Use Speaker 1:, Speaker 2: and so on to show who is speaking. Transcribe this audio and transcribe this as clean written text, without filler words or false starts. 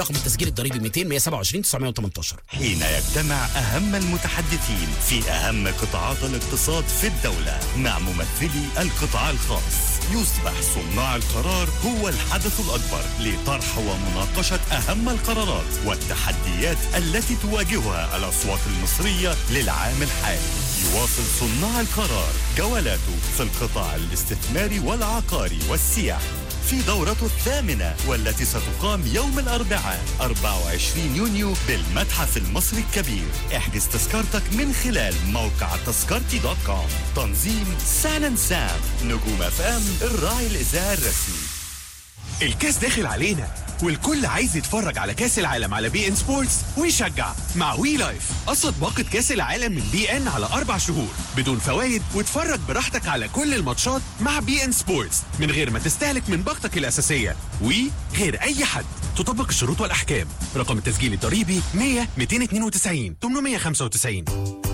Speaker 1: رقم التسجيل الضريبي 200 127 918.
Speaker 2: حين يجتمع أهم المتحدثين في أهم قطاعات الاقتصاد في الدولة مع ممثلي القطاع الخاص، يصبح صناع القرار هو الحدث الأكبر لطرح ومناقشة أهم القرارات والتحديات التي تواجهها الأصوات المصرية للعام الحالي. يواصل صناع القرار جولاته في القطاع الاستثماري والعقاري والسياحي في دورته 8 والتي ستقام يوم الأربعاء 24 يونيو بالمتحف المصري الكبير. احجز تذكرتك من خلال موقع تذكرتي.com. تنظيم سان سام، نجوم FM، الراعي الإذاعي الرسمي.
Speaker 3: الكاس داخل علينا والكل عايز يتفرج على كاس العالم على بي ان سبورتس ويشجع مع وي لايف. قصة باقة كاس العالم من بي ان على 4 شهور بدون فوائد، واتفرج براحتك على كل الماتشات مع بي ان سبورتس من غير ما تستهلك من باقتك الأساسية. وي غير أي حد. تطبق الشروط والأحكام. رقم التسجيل الضريبي 100 292 895.